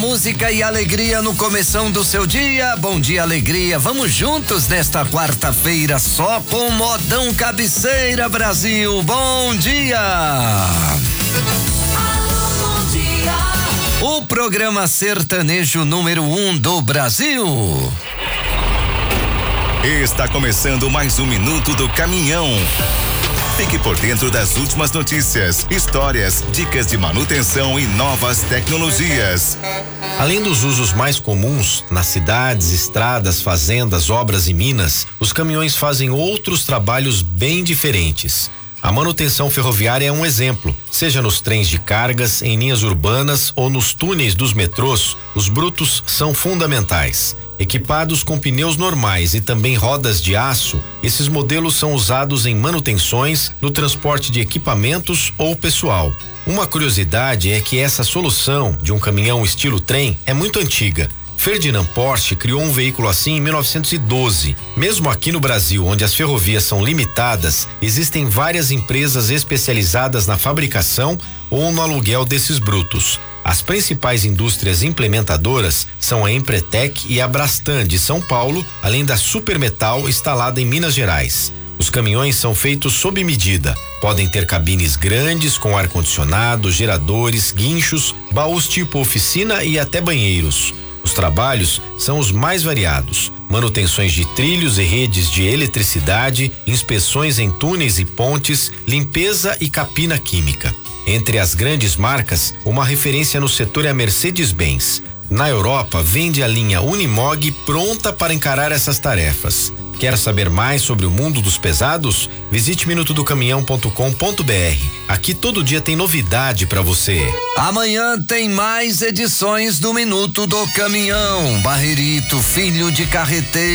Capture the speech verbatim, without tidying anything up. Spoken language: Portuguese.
Música e alegria no começão do seu dia. Bom dia, alegria. Vamos juntos nesta quarta-feira só com Modão Cabeceira Brasil. Bom dia. Alô, bom dia. O programa sertanejo número um do Brasil. Está começando mais um minuto do caminhão. Fique por dentro das últimas notícias, histórias, dicas de manutenção e novas tecnologias. Além dos usos mais comuns, nas cidades, estradas, fazendas, obras e minas, os caminhões fazem outros trabalhos bem diferentes. A manutenção ferroviária é um exemplo. Seja nos trens de cargas, em linhas urbanas ou nos túneis dos metrôs, os brutos são fundamentais. Equipados com pneus normais e também rodas de aço, esses modelos são usados em manutenções, no transporte de equipamentos ou pessoal. Uma curiosidade é que essa solução de um caminhão estilo trem é muito antiga. Ferdinand Porsche criou um veículo assim em mil novecentos e doze. Mesmo aqui no Brasil, onde as ferrovias são limitadas, existem várias empresas especializadas na fabricação ou no aluguel desses brutos. As principais indústrias implementadoras são a Empretec e a Brastan de São Paulo, além da Supermetal instalada em Minas Gerais. Os caminhões são feitos sob medida. Podem ter cabines grandes com ar-condicionado, geradores, guinchos, baús tipo oficina e até banheiros. Os trabalhos são os mais variados: manutenções de trilhos e redes de eletricidade, inspeções em túneis e pontes, limpeza e capina química. Entre as grandes marcas, uma referência no setor é a Mercedes-Benz. Na Europa, vende a linha Unimog pronta para encarar essas tarefas. Quer saber mais sobre o mundo dos pesados? Visite minuto do caminhão ponto com ponto br. Aqui todo dia tem novidade para você. Amanhã tem mais edições do Minuto do Caminhão. Barreirito, filho de carreteiro.